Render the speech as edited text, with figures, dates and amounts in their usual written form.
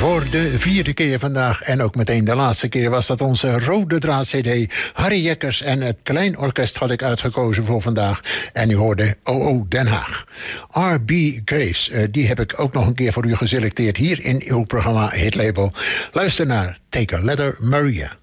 Voor de vierde keer vandaag en ook meteen de laatste keer was dat onze rode draad CD. Harry Jekkers en het Klein Orkest had ik uitgekozen voor vandaag. En u hoorde OO Den Haag. R.B. Graves, die heb ik ook nog een keer voor u geselecteerd hier in uw programma Hit Label. Luister naar Take a Letter Maria.